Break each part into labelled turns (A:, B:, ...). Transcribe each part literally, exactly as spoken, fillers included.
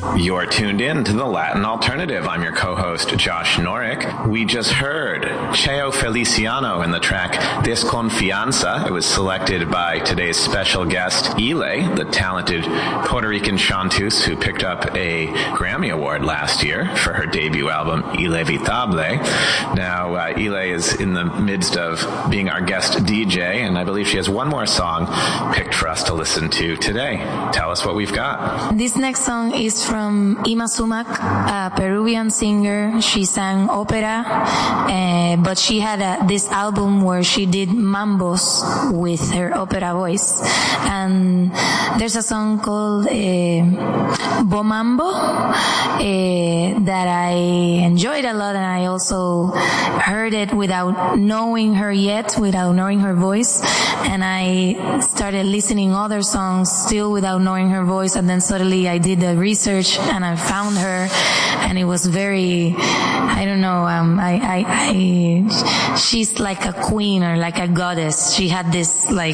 A: You're tuned in to the Latin Alternative. I'm your co-host, Josh Norick. We just heard Cheo Feliciano in the track Desconfianza. It was selected by today's special guest, Ile, the talented Puerto Rican chanteuse who picked up a Grammy Award last year for her debut album, Ilevitable. Now, uh, Ile is in the midst of being our guest D J, and I believe she has one more song picked for us to listen to today. Tell us what we've got.
B: This next song is from Ima Sumac, a Peruvian singer. She sang opera, uh, but she had a, this album where she did mambos with her opera voice. And there's a song called uh, Bomambo uh, that I enjoyed a lot, and I also heard it without knowing her yet, without knowing her voice. And I started listening other songs still without knowing her voice, and then suddenly I did the research and I found her, and it was very, I don't know, um, I, I, I, she's like a queen or like a goddess. She had this like,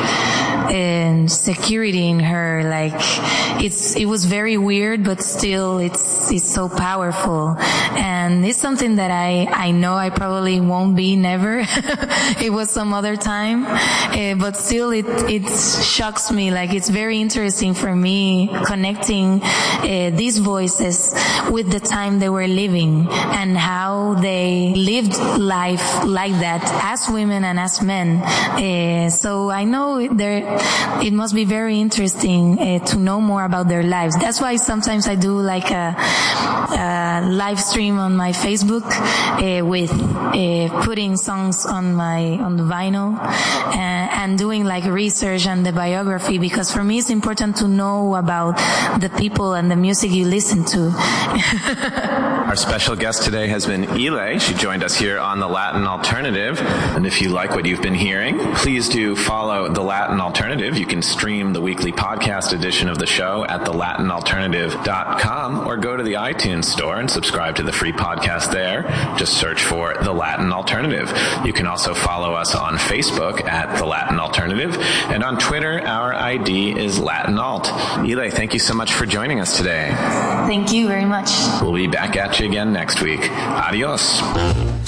B: uh, security in her, like, it's, it was very weird, but still it's, it's so powerful. And it's something that I, I know I probably won't be never. It was some other time, uh, but still it, it shocks me. Like, it's very interesting for me connecting uh, these voices with the time they were living and how they lived life like that as women and as men. Uh, so I know there, it must be very interesting uh, to know more about their lives. That's why sometimes I do like a, a live stream on my Facebook uh, with uh, putting songs on my on the vinyl uh, and doing like research and the biography, because for me it's important to know about the people and the music you listen to.
A: Our special guest today has been Ile. She joined us here on The Latin Alternative. And if you like what you've been hearing, please do follow The Latin Alternative. You can stream the weekly podcast edition of the show at the latin alternative dot com or go to the iTunes store and subscribe to the free podcast there. Just search for The Latin Alternative. You can also follow us on Facebook at The Latin Alternative, and on Twitter, our I D is Latin Alt. Ile, thank you so much for joining us today.
B: Thank you very much.
A: We'll be back at you again next week. Adios.